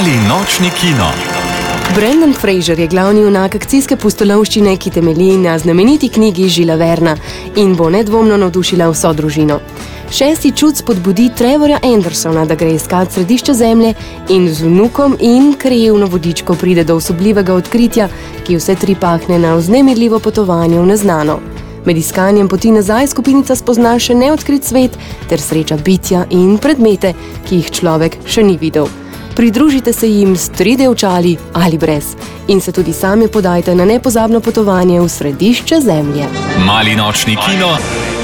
Mali nočni kino. Brendan Fraser je glavni junak akcijske pustolovščine, ki temelji na znameniti knjigi Žila Verna in bo nedvomno navdušila vso družino. Šesti čut spodbudi Trevorja Andersona, da gre iskat središče Zemlje in z vnukom in krajevno vodičko pride do osebljivega odkritja, ki vse tri pahne na vznemirljivo potovanje v neznano. Med iskanjem poti nazaj skupinica spozna še neodkrit svet ter sreča bitja in predmete, ki jih človek še ni videl. Pridružite se jim s 3D očali ali brez in se tudi sami podajte na nepozabno potovanje v središče Zemlje. Mali nočni kino